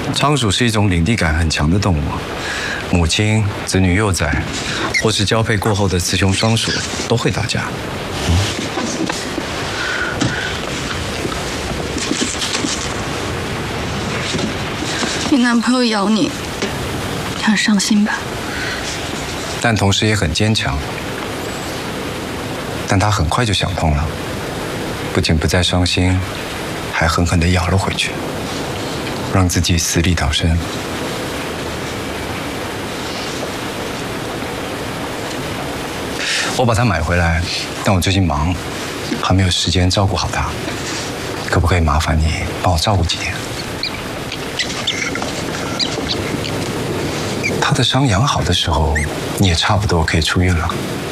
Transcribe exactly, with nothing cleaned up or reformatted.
仓鼠是一种领地感很强的动物，母亲、子女、幼崽，或是交配过后的雌雄双鼠都会打架。嗯、 你男朋友咬你，你很伤心吧？ 但同时也很坚强。但他很快就想通了，不仅不再伤心，还狠狠地咬了回去，让自己死里逃生。我把它买回来，但我最近忙，还没有时间照顾好它。可不可以麻烦你帮我照顾几天？它的伤养好的时候，你也差不多可以出院了。